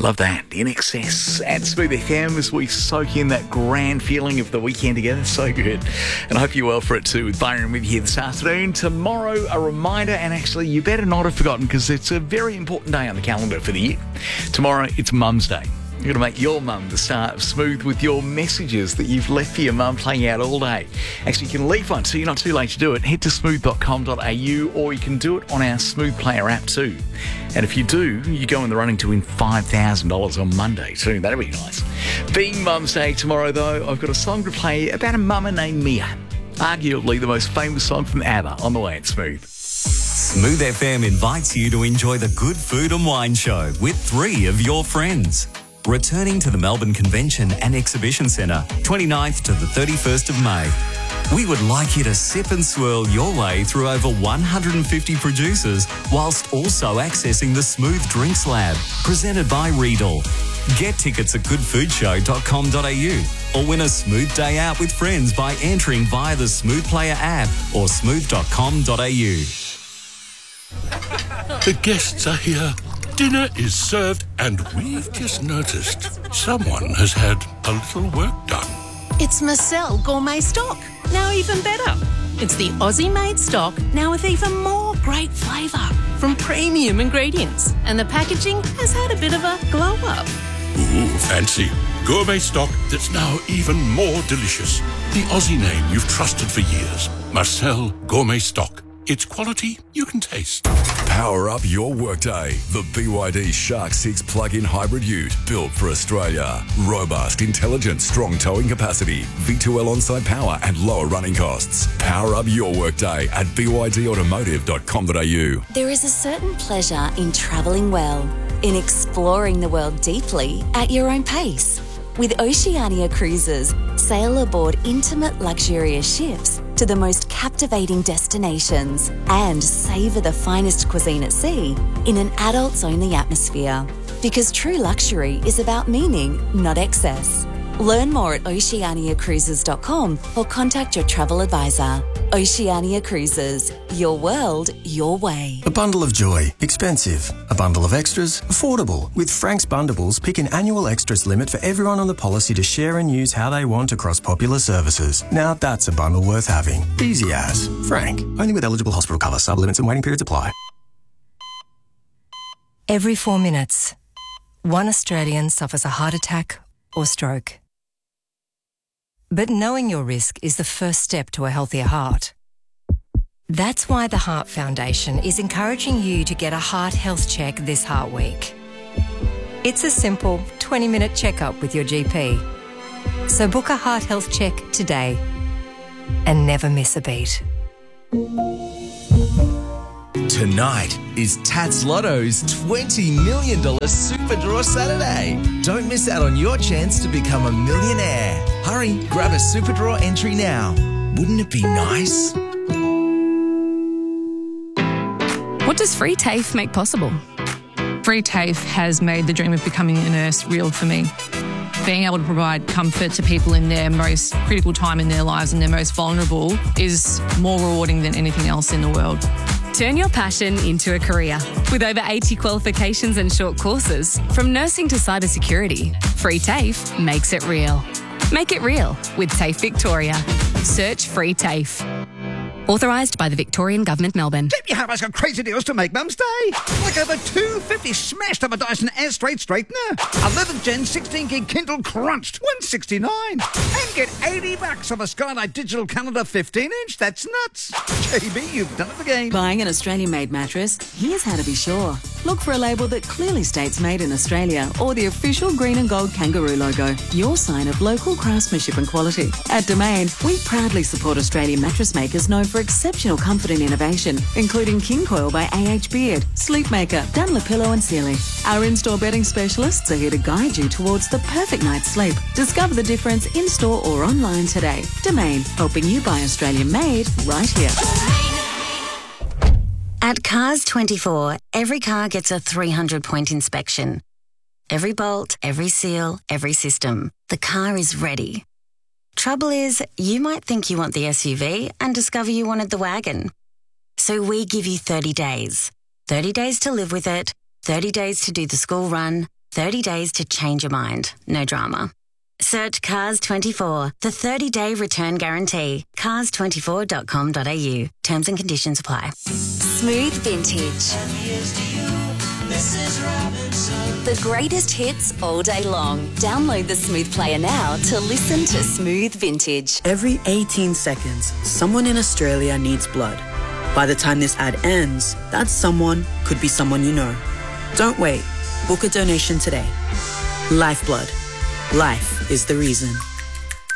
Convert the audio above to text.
Love that. In Excess at Smooth FM as we soak in that grand feeling of the weekend together. So good. And I hope you're well for it too with Byron with you here this afternoon. Tomorrow, a reminder, and actually you better not have forgotten because it's a very important day on the calendar for the year. Tomorrow, it's Mum's Day. You're going to make your mum the start of Smooth with your messages that you've left for your mum playing out all day. Actually, you can leave one, so you're not too late to do it. Head to smooth.com.au or you can do it on our Smooth Player app too. And if you do, you go in the running to win $5,000 on Monday too. That'll be nice. Being Mum's Day tomorrow, though, I've got a song to play about a mama named Mia. Arguably the most famous song from ABBA on the way at Smooth. Smooth FM invites you to enjoy the Good Food and Wine Show with 3 of your friends. Returning to the Melbourne Convention and Exhibition Centre, 29th to the 31st of May. We would like you to sip and swirl your way through over 150 producers whilst also accessing the Smooth Drinks Lab, presented by Riedel. Get tickets at goodfoodshow.com.au or win a smooth day out with friends by entering via the Smooth Player app or smooth.com.au. The guests are here. Dinner is served and we've just noticed someone has had a little work done. It's Marcel Gourmet Stock, now even better. It's the Aussie-made stock, now with even more great flavour from premium ingredients. And the packaging has had a bit of a glow-up. Ooh, fancy. Gourmet stock that's now even more delicious. The Aussie name you've trusted for years. Marcel Gourmet Stock. It's quality you can taste. Power up your workday. The BYD Shark 6 plug-in hybrid ute built for Australia. Robust, intelligent, strong towing capacity, V2L on-site power and lower running costs. Power up your workday at bydautomotive.com.au. There is a certain pleasure in travelling well, in exploring the world deeply at your own pace. With Oceania Cruises, sail aboard intimate, luxurious ships to the most captivating destinations and savour the finest cuisine at sea in an adults-only atmosphere. Because true luxury is about meaning, not excess. Learn more at oceaniacruises.com or contact your travel advisor. Oceania Cruises, your world, your way. A bundle of joy, expensive. A bundle of extras, affordable. With Frank's Bundables, pick an annual extras limit for everyone on the policy to share and use how they want across popular services. Now that's a bundle worth having. Easy as. Frank. Only with eligible hospital cover. Sublimits and waiting periods apply. Every 4 minutes, one Australian suffers a heart attack or stroke. But knowing your risk is the first step to a healthier heart. That's why the Heart Foundation is encouraging you to get a heart health check this Heart Week. It's a simple 20-minute checkup with your GP. So book a heart health check today and never miss a beat. Tonight is Tats Lotto's $20 million Super Draw Saturday. Don't miss out on your chance to become a millionaire. Hurry, grab a Super Draw entry now. Wouldn't it be nice? What does Free TAFE make possible? Free TAFE has made the dream of becoming a nurse real for me. Being able to provide comfort to people in their most critical time in their lives and their most vulnerable is more rewarding than anything else in the world. Turn your passion into a career. With over 80 qualifications and short courses, from nursing to cybersecurity, Free TAFE makes it real. Make it real with TAFE Victoria. Search Free TAFE. Authorised by the Victorian Government, Melbourne. JB Hi-Fi's got crazy deals to make Mum's Day. Like over $250 smashed up a Dyson Airstraight straightener. 11th gen 16 gig Kindle crunched, $169. And get $80 off a Skylight digital calendar 15-inch. That's nuts. JB, you've done it again. Buying an Australian-made mattress? Here's how to be sure. Look for a label that clearly states made in Australia or the official green and gold kangaroo logo, your sign of local craftsmanship and quality. At Domain, we proudly support Australian mattress makers known for exceptional comfort and innovation, including King Coil by AH Beard, Sleepmaker, Dunlopillow and Sealy. Our in-store bedding specialists are here to guide you towards the perfect night's sleep. Discover the difference in-store or online today. Domain, helping you buy Australian-made right here. At Cars24, every car gets a 300-point inspection. Every bolt, every seal, every system. The car is ready. Trouble is, you might think you want the SUV and discover you wanted the wagon. So we give you 30 days. 30 days to live with it, 30 days to do the school run, 30 days to change your mind. No drama. Search Cars24, the 30-day return guarantee. Cars24.com.au. Terms and conditions apply. Smooth Vintage. The greatest hits all day long. Download the Smooth Player now to listen to Smooth Vintage. Every 18 seconds, someone in Australia needs blood. By the time this ad ends, that someone could be someone you know. Don't wait. Book a donation today. Lifeblood. Life is the reason.